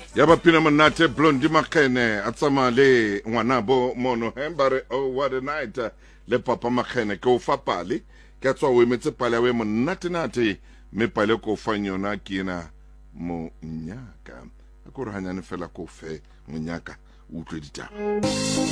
ya ba pina monate Blondie Makgene a tsama le ngwana bo mono hembare oh what a night le papa Makgene ke o fa pale ke tswa o emetse pale ya we monate nate me pale ko fanyona ke ena mo nyaka a go re hanyane fela ko fe monyaka o utlwe ditaba